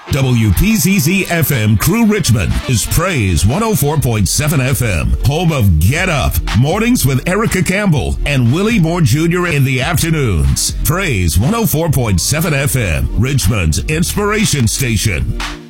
WPZZ FM Crew Richmond is Praise 104.7 FM, home of Get Up, mornings with Erica Campbell and Willie Moore Jr. in the afternoons. Praise 104.7 FM, Richmond's inspiration station.